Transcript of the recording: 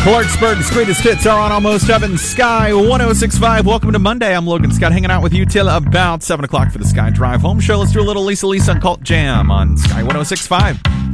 Clarksburg's greatest hits are on Almost Heaven, Sky 106.5. Welcome to Monday. I'm Logan Scott, hanging out with you till about 7 o'clock for the Sky Drive Home Show. Let's do a little Lisa Uncut Jam on Sky 106.5.